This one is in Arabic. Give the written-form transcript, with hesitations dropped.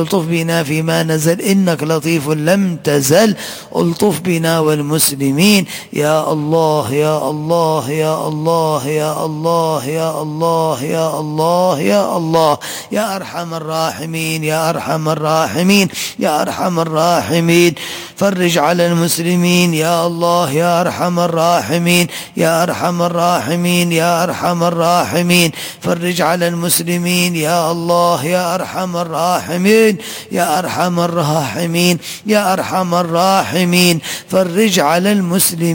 الطف بنا فيما نزل إنك لطيف لم تزل. الطف بنا والمسلمين يا الله يا الله يا الله يا الله يا الله يا الله يا الله يا أرحم الراحمين يا أرحم الراحمين يا أرحم الراحمين. فرج على المسلمين يا الله يا أرحم الراحمين يا أرحم الراحمين يا أرحم الراحمين. فرج على المسلمين يا الله يا أرحم الراحمين يا أرحم الراحمين يا أرحم الراحمين. فرج على المسلمين.